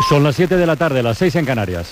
Son las 7 de la tarde, las 6 en Canarias.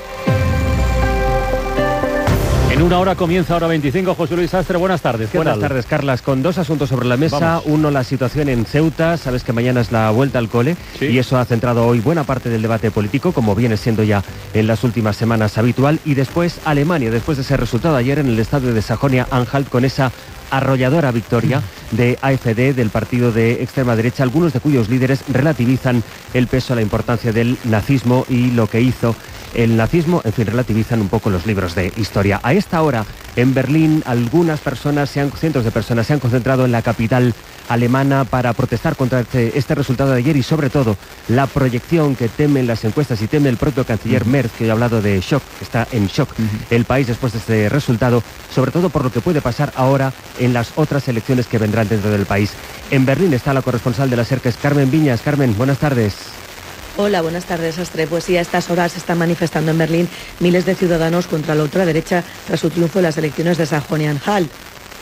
En una hora comienza Hora 25. José Luis Sastre, buenas tardes. Buenas tardes, Carlas. Con dos asuntos sobre la mesa. Vamos. Uno, la situación en Ceuta. Sabes que mañana es la vuelta al cole. Sí. Y eso ha centrado hoy buena parte del debate político, como viene siendo ya en las últimas semanas habitual. Y después Alemania, después de ese resultado ayer en el estadio de Sajonia-Anhalt, con esa arrolladora victoria de AfD, del partido de extrema derecha, algunos de cuyos líderes relativizan el peso, la importancia del nazismo y lo que hizo el nazismo, en fin, relativizan un poco los libros de historia. A esta hora, en Berlín, cientos de personas se han concentrado en la capital alemana para protestar contra este resultado de ayer y sobre todo la proyección que temen las encuestas y teme el propio canciller Merz, que hoy ha hablado de shock, que está en shock el país después de este resultado, sobre todo por lo que puede pasar ahora en las otras elecciones que vendrán dentro del país. En Berlín está la corresponsal de la SER, que es Carmen Viñas. Carmen, buenas tardes. Hola, buenas tardes, Astre. Pues sí, a estas horas se están manifestando en Berlín miles de ciudadanos contra la ultraderecha tras su triunfo en las elecciones de Sajonia-Anhalt.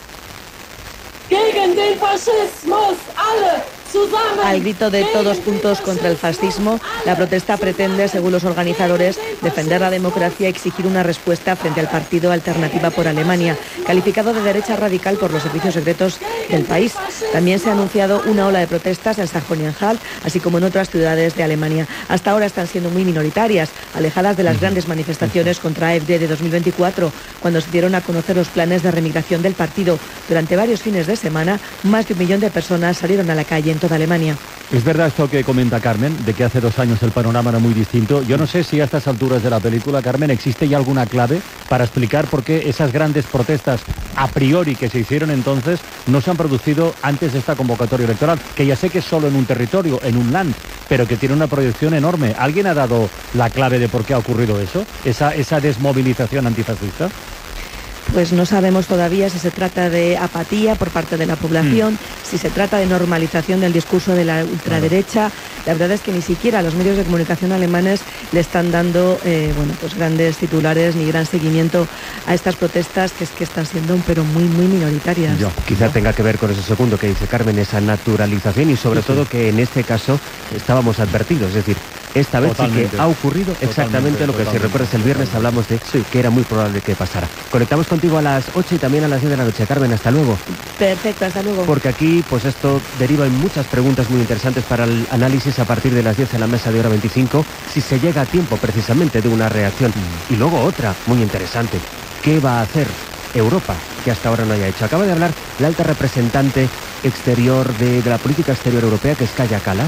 Gegen den Faschismus, alle zusammen. Al grito de todos juntos contra el fascismo, la protesta pretende, según los organizadores, defender la democracia y exigir una respuesta frente al partido Alternativa por Alemania, calificado de derecha radical por los servicios secretos del país. También se ha anunciado una ola de protestas en Sajonia-Anhalt, así como en otras ciudades de Alemania. Hasta ahora están siendo muy minoritarias, alejadas de las grandes manifestaciones contra AfD de 2024, cuando se dieron a conocer los planes de remigración del partido. Durante varios fines de semana, más de 1 millón de personas salieron a la calle en toda Alemania. Es verdad esto que comenta Carmen, de que hace 2 años el panorama era muy distinto. Yo no sé si a estas alturas de la película, Carmen, existe ya alguna clave para explicar por qué esas grandes protestas a priori que se hicieron entonces no se han producido antes de esta convocatoria electoral, que ya sé que es solo en un territorio, en un land, pero que tiene una proyección enorme. ¿Alguien ha dado la clave de por qué ha ocurrido eso? Esa desmovilización antifascista. Pues no sabemos todavía si se trata de apatía por parte de la población, si se trata de normalización del discurso de la ultraderecha. La verdad es que ni siquiera los medios de comunicación alemanes le están dando pues grandes titulares ni gran seguimiento a estas protestas, que es que están siendo pero muy minoritarias. Quizá tenga que ver con eso segundo que dice Carmen, esa naturalización y sobre todo que en este caso estábamos advertidos, es decir, esta vez sí que ha ocurrido exactamente lo que, si recuerdas, el viernes hablamos de que era muy probable que pasara. Conectamos contigo a las 8 y también a las 10 de la noche. Carmen, hasta luego. Perfecto, hasta luego. Porque aquí, pues esto deriva en muchas preguntas muy interesantes para el análisis a partir de las 10 en la mesa de Hora 25, si se llega a tiempo precisamente de una reacción. Y luego otra muy interesante, ¿qué va a hacer Europa que hasta ahora no haya hecho? Acaba de hablar la alta representante exterior de la política exterior europea, que es Kaja Kallas.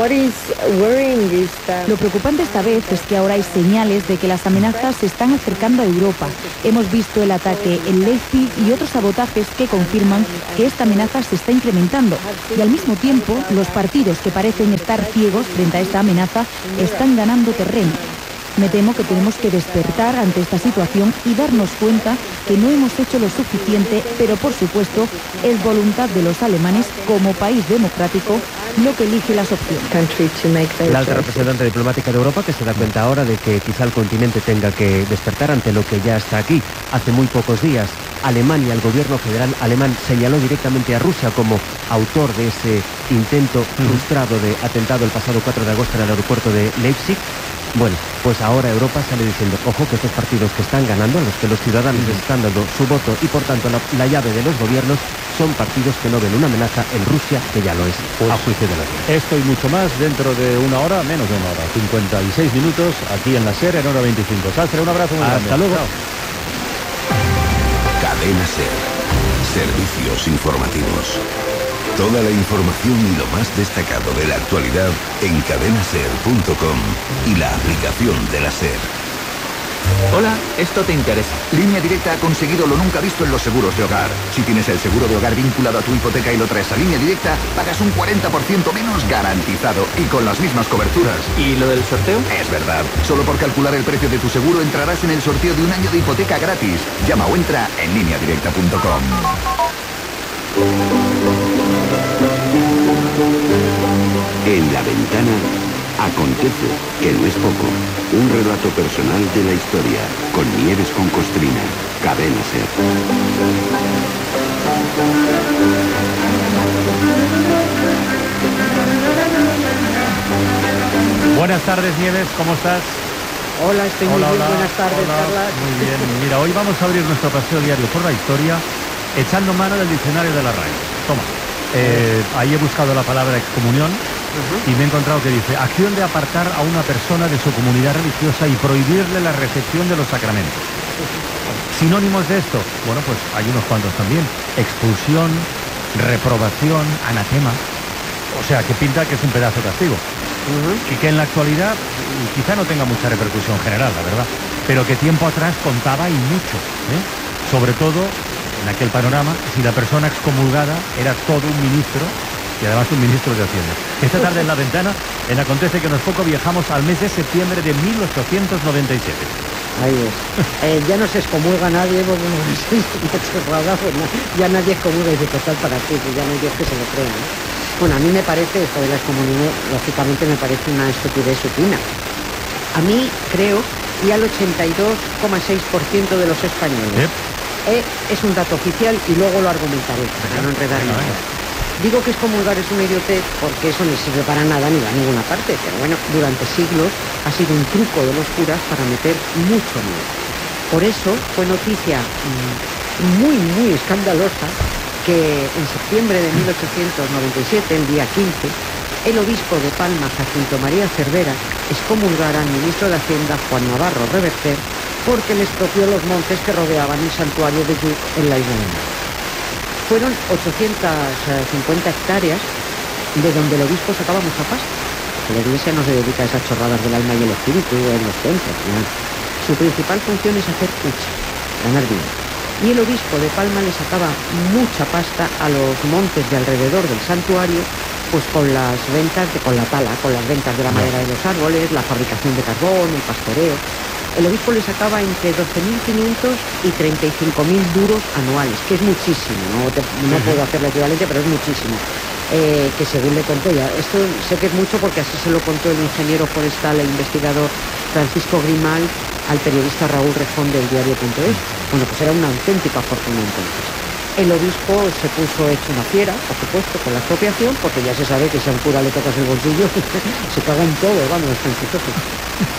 Lo preocupante esta vez es que ahora hay señales de que las amenazas se están acercando a Europa. Hemos visto el ataque en Leipzig y otros sabotajes que confirman que esta amenaza se está incrementando. Y al mismo tiempo, los partidos que parecen estar ciegos frente a esta amenaza están ganando terreno. Me temo que tenemos que despertar ante esta situación y darnos cuenta que no hemos hecho lo suficiente, pero por supuesto es voluntad de los alemanes como país democrático lo que elige las opciones. La alta representante diplomática de Europa, que se da cuenta ahora de que quizá el continente tenga que despertar ante lo que ya está aquí. Hace muy pocos días, Alemania, el gobierno federal alemán, señaló directamente a Rusia como autor de ese intento frustrado de atentado el pasado 4 de agosto en el aeropuerto de Leipzig. Bueno, pues ahora Europa sale diciendo, ojo, que estos partidos que están ganando, a los que los ciudadanos les están dando su voto y por tanto la llave de los gobiernos, son partidos que no ven una amenaza en Rusia, que ya lo es, a juicio de la ley. Esto y mucho más dentro de una hora, menos de una hora, 56 minutos, aquí en la SER, en Hora 25. Sastre, un abrazo muy grande. Hasta luego. Chao. Cadena SER. Servicios informativos. Toda la información y lo más destacado de la actualidad en cadenaser.com y la aplicación de la SER. Hola, esto te interesa. Línea Directa ha conseguido lo nunca visto en los seguros de hogar. Si tienes el seguro de hogar vinculado a tu hipoteca y lo traes a Línea Directa, pagas un 40% menos garantizado y con las mismas coberturas. ¿Y lo del sorteo? Es verdad. Solo por calcular el precio de tu seguro entrarás en el sorteo de 1 año de hipoteca gratis. Llama o entra en lineadirecta.com. En la ventana acontece, que no es poco, un relato personal de la historia, con Nieves con Costrina, Cadena SER. Buenas tardes, Nieves, ¿cómo estás? Hola, estoy muy bien, buenas tardes, Carla. Muy bien, mira, hoy vamos a abrir nuestro paseo diario por la historia echando mano del diccionario de la RAE. Toma, ahí he buscado la palabra excomunión y me he encontrado que dice acción de apartar a una persona de su comunidad religiosa y prohibirle la recepción de los sacramentos. Sinónimos de esto, bueno, pues hay unos cuantos también: expulsión, reprobación, anatema. O sea, que pinta que es un pedazo de castigo. Y que en la actualidad quizá no tenga mucha repercusión general, la verdad, pero que tiempo atrás contaba y mucho, ¿eh? Sobre todo en aquel panorama, si la persona excomulgada era todo un ministro, y además un ministro de Hacienda. Esta tarde en La Ventana, en Acontece que no es poco, viajamos al mes de septiembre de 1897. Ahí es. Ya no se excomulga nadie, porque ya nadie excomulga y dice, total, para ti, que ya no hay Dios que se lo crea, ¿no? Bueno, a mí me parece, esto de la excomunión, lógicamente me parece una estupidez supina. A mí, creo, y al 82,6% de los españoles. Es un dato oficial y luego lo argumentaré, para no enredarme. Digo que excomulgar es una idiotez porque eso no sirve para nada ni va a ninguna parte, pero bueno, durante siglos ha sido un truco de los curas para meter mucho miedo. Por eso fue noticia muy, muy escandalosa que en septiembre de 1897, el día 15, el obispo de Palma, Jacinto María Cervera, excomulgara al ministro de Hacienda, Juan Navarro Reverter, porque le expropió los montes que rodeaban el santuario de Lluc en la isla de Mar. Fueron 850 hectáreas de donde el obispo sacaba mucha pasta. La iglesia no se dedica a esas chorradas del alma y el espíritu en los templos, ¿no? Su principal función es hacer hucha, ganar dinero. Y el obispo de Palma le sacaba mucha pasta a los montes de alrededor del santuario, pues con las ventas, con la tala, con las ventas de la madera de los árboles, la fabricación de carbón, el pastoreo. El obispo le sacaba entre 12.500 y 35.000 duros anuales, que es muchísimo, no puedo hacer la equivalente, pero es muchísimo. Que según le contó ya, esto sé que es mucho porque así se lo contó el ingeniero forestal e investigador Francisco Grimal al periodista Raúl Rejón del diario.es. Bueno, pues era una auténtica fortuna entonces. El obispo se puso hecho una fiera, por supuesto, con la expropiación, porque ya se sabe que si a un cura le tocas el bolsillo, se caga en todo, vamos, es